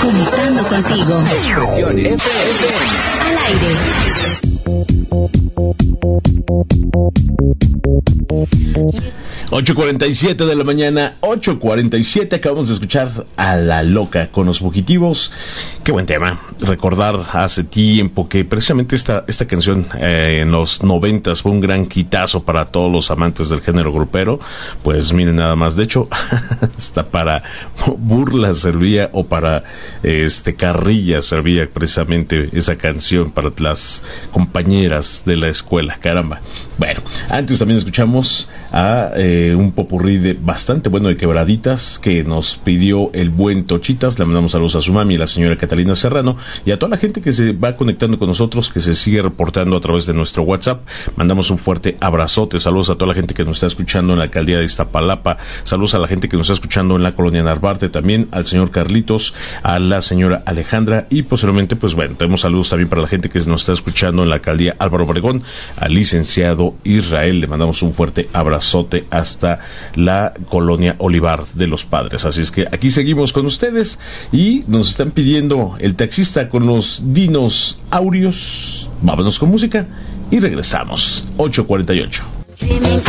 Conectando contigo. Expresiones FM. Al aire. 8:47 de la mañana, 8:47. Acabamos de escuchar a La Loca con Los Fugitivos. Qué buen tema. Recordar hace tiempo que precisamente esta canción en los 90s fue un gran quitazo para todos los amantes del género grupero. Pues miren nada más. De hecho, hasta para burlas servía, o para carrilla servía precisamente esa canción para las compañeras de la escuela. Caramba. Bueno, antes también escuchamos a un popurrí bastante bueno de Quebraditas que nos pidió el buen Tochitas. Le mandamos saludos a su mami, la señora Catalina Serrano, y a toda la gente que se va conectando con nosotros, que se sigue reportando a través de nuestro WhatsApp. Mandamos un fuerte abrazote. Saludos a toda la gente que nos está escuchando en la alcaldía de Iztapalapa. Saludos a la gente que nos está escuchando en la colonia Narvarte, también al señor Carlitos, a la señora Alejandra, y posteriormente, pues bueno, tenemos saludos también para la gente que nos está escuchando en la alcaldía Álvaro Obregón, al licenciado Israel. Le mandamos un fuerte abrazote hasta la colonia Olivar de los Padres. Así es que aquí seguimos con ustedes y nos están pidiendo El Taxista con los dinosaurios. Vámonos con música y regresamos. 8:48.